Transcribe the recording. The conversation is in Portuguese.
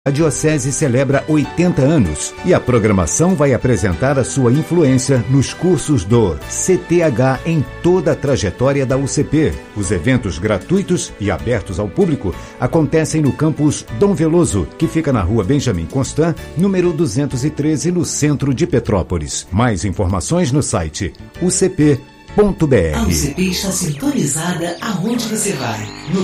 A Diocese celebra 80 anos e a programação vai apresentar a sua influência nos cursos do CTH em toda a trajetória da UCP. Os eventos gratuitos e abertos ao público acontecem no campus Dom Veloso, que fica na rua Benjamin Constant, número 213, no centro de Petrópolis. Mais informações no site ucp.br. A UCP está sintonizada aonde você vai. No